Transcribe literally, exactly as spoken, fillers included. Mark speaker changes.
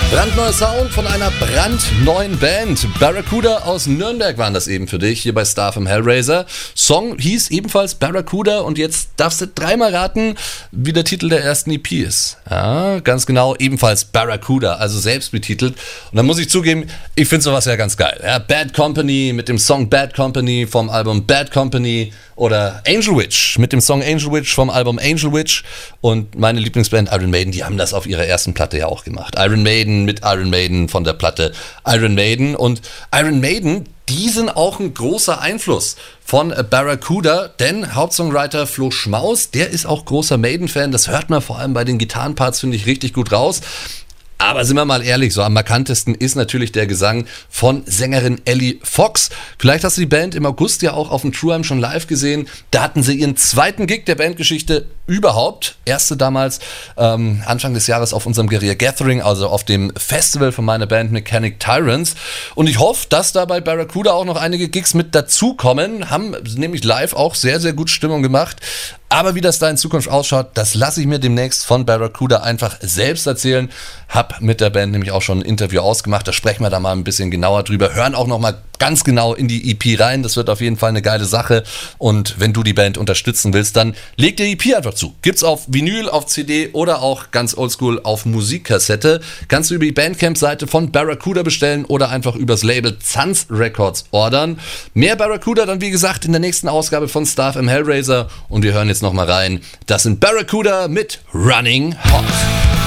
Speaker 1: Brandneuer Sound von einer brandneuen Band. Barracuda aus Nürnberg waren das eben für dich, hier bei Star vom Hellraiser. Song hieß ebenfalls Barracuda und jetzt darfst du dreimal raten, wie der Titel der ersten E P ist. Ja, ganz genau, ebenfalls Barracuda, also selbst betitelt. Und dann muss ich zugeben, ich finde sowas ja ganz geil. Ja, Bad Company mit dem Song Bad Company vom Album Bad Company oder Angel Witch mit dem Song Angel Witch vom Album Angel Witch. Und meine Lieblingsband Iron Maiden, die haben das auf ihrer ersten Platte ja auch gemacht. Iron Maiden mit Iron Maiden von der Platte Iron Maiden. Und Iron Maiden, die sind auch ein großer Einfluss von Barracuda, denn Hauptsongwriter Flo Schmaus, der ist auch großer Maiden-Fan. Das hört man vor allem bei den Gitarrenparts, finde ich, richtig gut raus. Aber sind wir mal ehrlich, so am markantesten ist natürlich der Gesang von Sängerin Ellie Fox. Vielleicht hast du die Band im August ja auch auf dem Trueheim schon live gesehen. Da hatten sie ihren zweiten Gig der Bandgeschichte überhaupt. Erste damals ähm, Anfang des Jahres auf unserem Guerilla Gathering, also auf dem Festival von meiner Band Mechanic Tyrants. Und ich hoffe, dass da bei Barracuda auch noch einige Gigs mit dazukommen. Haben nämlich live auch sehr, sehr gut Stimmung gemacht. Aber wie das da in Zukunft ausschaut, das lasse ich mir demnächst von Barracuda einfach selbst erzählen. Hab mit der Band nämlich auch schon ein Interview ausgemacht, da sprechen wir da mal ein bisschen genauer drüber, hören auch nochmal ganz genau in die E P rein, das wird auf jeden Fall eine geile Sache und wenn du die Band unterstützen willst, dann leg dir die E P einfach zu. Gibt's auf Vinyl, auf C D oder auch ganz oldschool auf Musikkassette. Kannst du über die Bandcamp-Seite von Barracuda bestellen oder einfach übers Label Zanz Records ordern. Mehr Barracuda dann wie gesagt in der nächsten Ausgabe von Star F M Hellraiser und wir hören jetzt nochmal rein. Das sind Barracuda mit Running Hot.